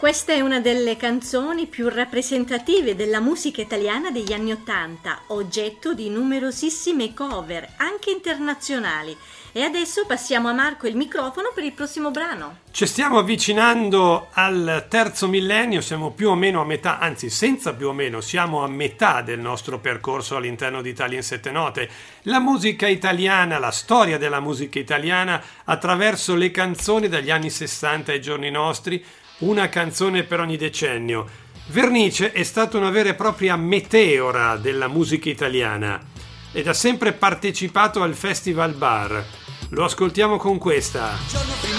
Questa è una delle canzoni più rappresentative della musica italiana degli anni '80, oggetto di numerosissime cover, anche internazionali. E adesso passiamo a Marco il microfono per il prossimo brano. Ci stiamo avvicinando al terzo millennio, siamo più o meno a metà, anzi senza più o meno, siamo a metà del nostro percorso all'interno di Italia in 7 note. La musica italiana, la storia della musica italiana attraverso le canzoni dagli anni 60 ai giorni nostri, una canzone per ogni decennio. Vernice è stata una vera e propria meteora della musica italiana ed ha sempre partecipato al Festival Bar. Lo ascoltiamo con questa.